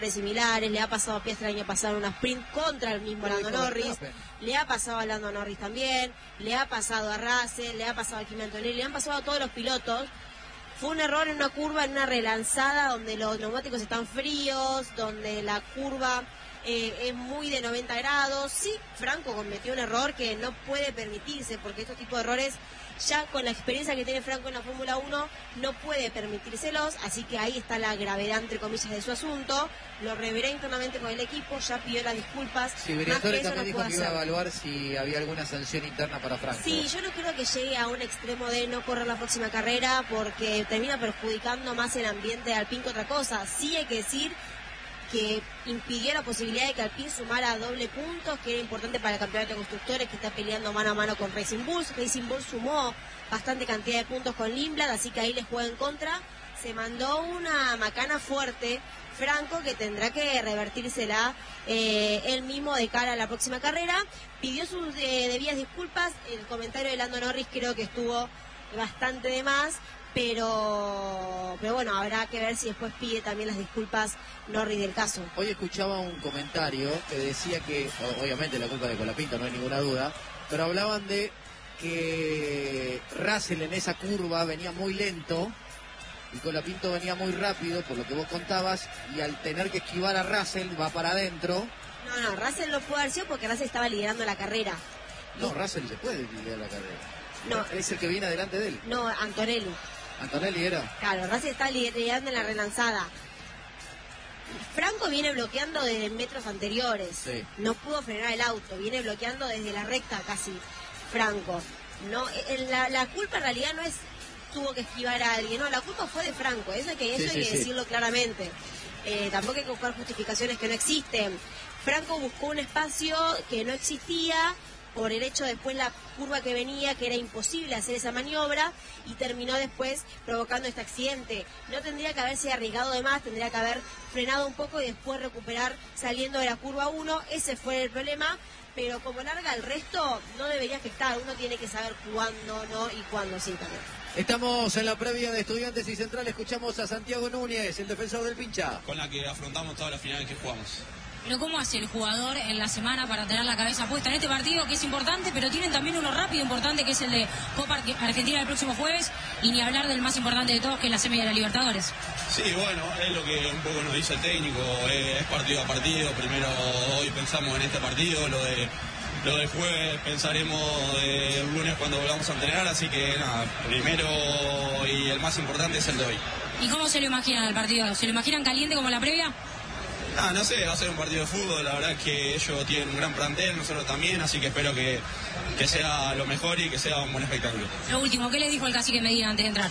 similares, le ha pasado a Piastri el año pasado en una sprint contra el mismo Lando Norris, le ha pasado a Lando Norris también, le ha pasado a Russell, le ha pasado a Kimi Antonelli, le han pasado a todos los pilotos. Fue un error en una curva, en una relanzada donde los neumáticos están fríos, donde la curva es muy de 90 grados. Sí, Franco cometió un error que no puede permitirse, porque estos tipos de errores, ya con la experiencia que tiene Franco en la Fórmula 1, no puede permitírselos, así que ahí está la gravedad, entre comillas, de su asunto. Lo reverá internamente con el equipo, ya pidió las disculpas. Sí, Briatore también dijo que iba a evaluar si había alguna sanción interna para Franco. Sí, yo no creo que llegue a un extremo de no correr la próxima carrera, porque termina perjudicando más el ambiente de Alpine que otra cosa. Sí hay que decir que impidió la posibilidad de que Alpine sumara doble puntos, que era importante para el campeonato de constructores, que está peleando mano a mano con Racing Bulls. Racing Bulls sumó bastante cantidad de puntos con Lindblad, así que ahí les juega en contra. Se mandó una macana fuerte Franco, que tendrá que revertírsela él mismo de cara a la próxima carrera. Pidió sus debidas disculpas. El comentario de Lando Norris creo que estuvo bastante de más, pero bueno, habrá que ver si después pide también las disculpas Norris del caso. Hoy escuchaba un comentario que decía que, obviamente la culpa de Colapinto, no hay ninguna duda, pero hablaban de que Russell en esa curva venía muy lento y Colapinto venía muy rápido, por lo que vos contabas, y al tener que esquivar a Russell va para adentro. No, Russell no pudo haber sido porque Russell estaba liderando la carrera. No, Russell se puede liderar la carrera. No, es el que viene adelante de él. No, Antonelli. Antonelli era. Claro, Russell está liderando en la relanzada. Franco viene bloqueando desde metros anteriores. Sí. No pudo frenar el auto, viene bloqueando desde la recta casi Franco. No, la culpa en realidad no es tuvo que esquivar a alguien, no, la culpa fue de Franco, eso hay que decirlo claramente. Tampoco hay que buscar justificaciones que no existen. Franco buscó un espacio que no existía por el hecho después la curva que venía, que era imposible hacer esa maniobra, y terminó después provocando este accidente. No tendría que haberse arriesgado de más, tendría que haber frenado un poco y después recuperar saliendo de la curva 1, ese fue el problema, pero como larga el resto no debería afectar, uno tiene que saber cuándo no y cuándo sí también. Estamos en la previa de Estudiantes y Central, escuchamos a Santiago Núñez, el defensor del Pincha. Con la que afrontamos todas las finales que jugamos. Pero ¿cómo hace el jugador en la semana para tener la cabeza puesta en este partido que es importante, pero tienen también uno rápido importante que es el de Copa Argentina el próximo jueves, y ni hablar del más importante de todos que es la semi de la Libertadores? Sí, bueno, es lo que un poco nos dice el técnico, es partido a partido. Primero hoy pensamos en este partido, lo del jueves pensaremos el lunes cuando volvamos a entrenar, así que nada, primero y el más importante es el de hoy. ¿Y cómo se lo imaginan el partido? ¿Se lo imaginan caliente como la previa? No sé, va a ser un partido de fútbol, la verdad es que ellos tienen un gran plantel, nosotros también, así que espero que sea lo mejor y que sea un buen espectáculo. Lo último, ¿qué les dijo el cacique Medina antes de entrar?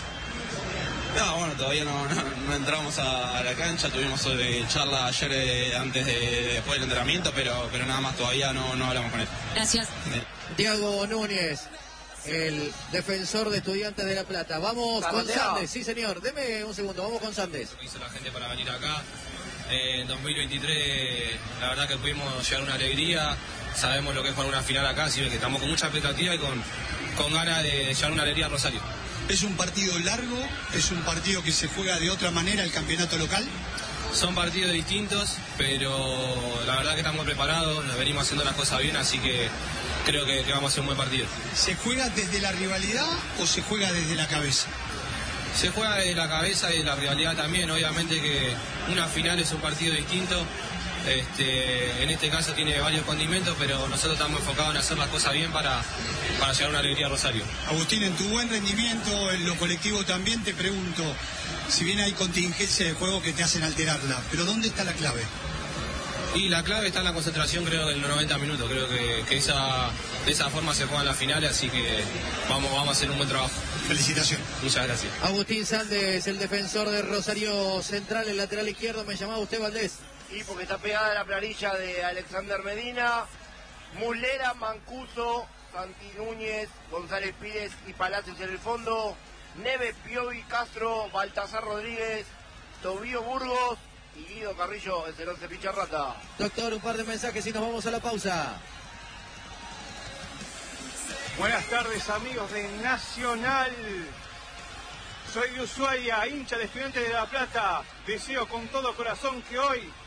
No, bueno, todavía no entramos a la cancha, tuvimos charla ayer después del entrenamiento, pero nada más, todavía no hablamos con él. Gracias. Diego Núñez, el defensor de Estudiantes de La Plata. Vamos con Sandes, sí señor, deme un segundo, vamos con Sandes. Lo que hizo la gente para venir acá. En 2023 la verdad que pudimos llegar a una alegría, sabemos lo que es jugar una final acá, así que estamos con mucha expectativa y con ganas de llevar una alegría a Rosario. Es un partido largo, es un partido que se juega de otra manera el campeonato local. Son partidos distintos, pero la verdad que estamos preparados, venimos haciendo las cosas bien, así que creo que vamos a hacer un buen partido. ¿Se juega desde la rivalidad o se juega desde la cabeza? Se juega de la cabeza y de la rivalidad también, obviamente que una final es un partido distinto, en este caso tiene varios condimentos, pero nosotros estamos enfocados en hacer las cosas bien para llevar una alegría a Rosario. Agustín, en tu buen rendimiento, en lo colectivo también, te pregunto, si bien hay contingencia de juego que te hacen alterarla, pero ¿dónde está la clave? Y la clave está en la concentración, creo que en los 90 minutos, creo que de esa forma se juegan las finales, así que vamos a hacer un buen trabajo. Felicitaciones. Muchas gracias. Agustín Sandes, el defensor de Rosario Central, el lateral izquierdo. Me llamaba usted, Valdés. Sí, porque está pegada la planilla de Alexander Medina, Muslera, Mancuso, Santi Núñez, González Pires y Palacios en el fondo, Neves, Piovi, Castro, Baltasar Rodríguez, Tobío Burgos y Guido Carrillo, es el 11 Picharrata. Doctor, un par de mensajes y nos vamos a la pausa. Buenas tardes, amigos de Nacional. Soy de Ushuaia, hincha de Estudiantes de La Plata. Deseo con todo corazón que hoy